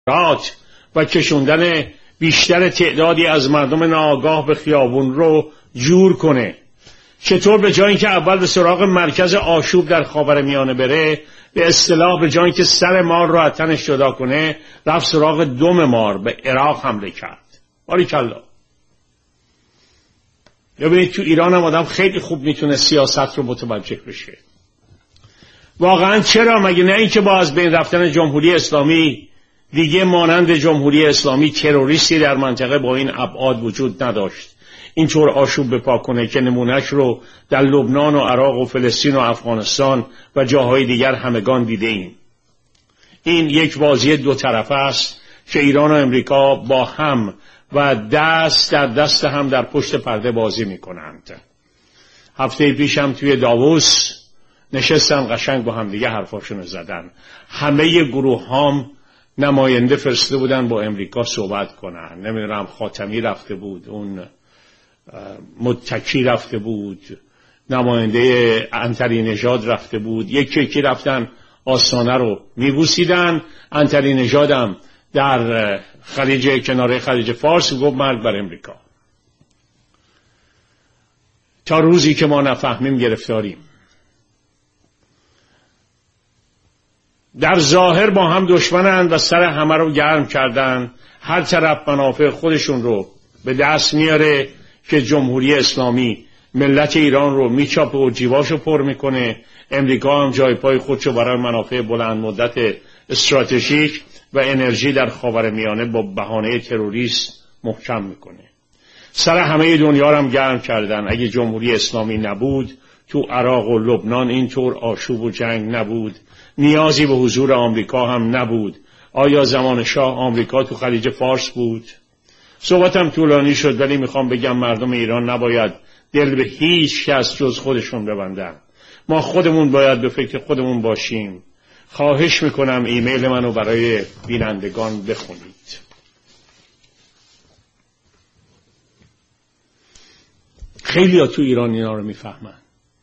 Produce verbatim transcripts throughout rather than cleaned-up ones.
رات و کشوندن بیشتر تعدادی از مردم ناآگاه به خیابون رو جور کنه. چطور به جای اینکه اول به سراغ مرکز آشوب در خاورمیانه بره، به اصطلاح به جای اینکه سر مار رو از تنش جدا کنه، رفت سراغ دم مار، به عراق حمله کرد. باریکلا. ببینید تو ایران هم آدم خیلی خوب میتونه سیاست رو متوجه بشه. واقعا چرا؟ مگه نه اینکه با از بین رفتن جمهوری اسلامی دیگه مانند جمهوری اسلامی تروریستی در منطقه با این ابعاد وجود نداشت، اینطور آشوب بپا کنه که نمونهش رو در لبنان و عراق و فلسطین و افغانستان و جاهای دیگر همگان دیده ایم. این یک بازی دو طرفه است که ایران و امریکا با هم و دست در دست هم در پشت پرده بازی می کنند. هفته پیش هم توی داووس نشستن قشنگ با هم دیگه حرفاشونو زدن. همه گروه هم نماینده فرسته بودن با امریکا صحبت کنن. نمیدونم خاتمی رفته بود، اون متکی رفته بود، نماینده عنتری نژاد رفته بود، یکی یکی رفتن آستانه رو میبوسیدن. عنتری نژادم در خلیج کناره خلیج فارس گفت مرگ بر امریکا. تا روزی که ما نفهمیم گرفتاریم. در ظاهر با هم دشمنند و سر همه رو گرم کردن. هر طرف منافع خودشون رو به دست میاره که جمهوری اسلامی ملت ایران رو میچاپه و جیباشو پر میکنه. امریکا هم جای پای خودشو برای منافع بلند مدت استراتژیک و انرژی در خاورمیانه با بهانه تروریسم محکم میکنه. سر همه دنیا رو هم گرم کردن. اگه جمهوری اسلامی نبود تو عراق و لبنان اینطور آشوب و جنگ نبود، نیازی به حضور آمریکا هم نبود. آیا زمان شاه آمریکا تو خلیج فارس بود؟ صحبتم طولانی شد، ولی میخوام بگم مردم ایران نباید دل به هیچ کس جز خودشون ببندن. ما خودمون باید به فکر خودمون باشیم. خواهش میکنم ایمیل منو برای بینندگان بخونید. خیلی ها تو ایران اینا رو میفهمن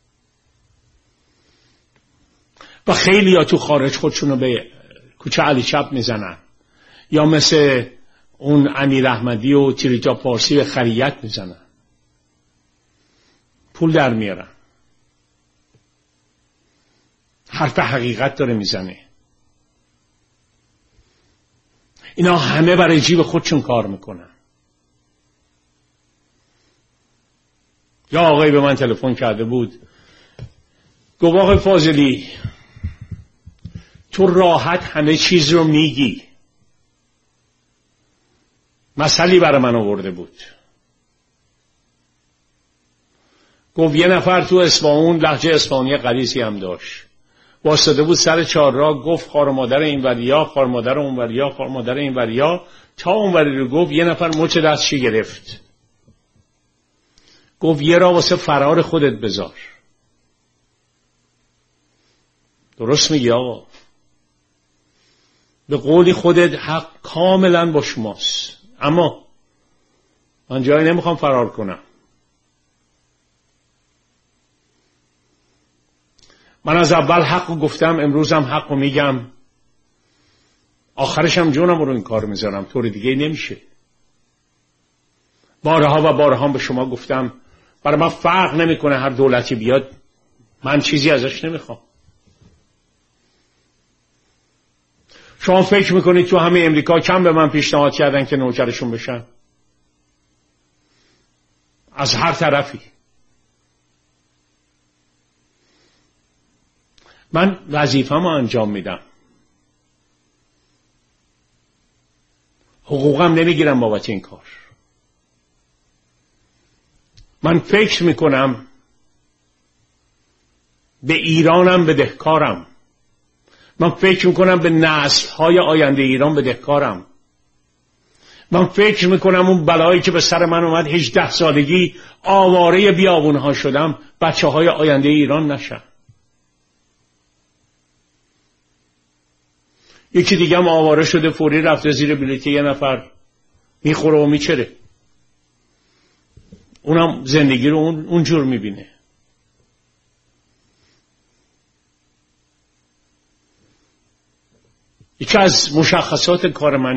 و خیلی ها تو خارج خودشونو به کوچه علی چپ میزنن، یا مثل اون امیر احمدی و تریتا پارسی به خریت میزنن، پول در میارن. حرف حقیقت داره میزنه. اینا همه برای جیب خودشون کار میکنن. یا آقای به من تلفن کرده بود، گفت آقای فاضلی تو راحت همه چیز رو میگی. مسئله برای من آورده بود. گفت یه نفر تو اصفهان لهجه اصفهانی غلیظی هم داشت، واسطه بود سر چهارراه، گفت خار مادر این وریا، خار مادر اون وریا، خار مادر این وریا، تا اون وری رو گفت. یه نفر مچ دستشی گرفت، گفت یه را واسه فرار خودت بذار. درست میگی آقا، به قولی خودت حق کاملا با شماست، اما من جایی نمیخوام فرار کنم. من از اول حق رو گفتم، امروزم حق رو میگم، آخرشم جونم رو این کار میذارم، طور دیگه نمیشه. بارها و بارها به شما گفتم برای من فرق نمیکنه هر دولتی بیاد، من چیزی ازش نمیخوام. شما فکر میکنید تو همه امریکا کم به من پیشنهاد کردن که نوکرشون بشن؟ از هر طرفی. من وظیفه‌مو انجام میدم، حقوقم نمیگیرم بابت این کار. من فکر میکنم به ایرانم بدهکارم. من فکر میکنم به نسل‌های آینده ایران بدهکارم. من فکر میکنم اون بلایی که به سر من اومد هجده سالگی آواره بیابونها شدم، بچه های آینده ایران نشن. یکی دیگه هم آواره شده فوری رفته زیر بلیط یه نفر میخوره و میچره، اونم زندگی رو اون اونجور میبینه. یکی از مشخصات کار من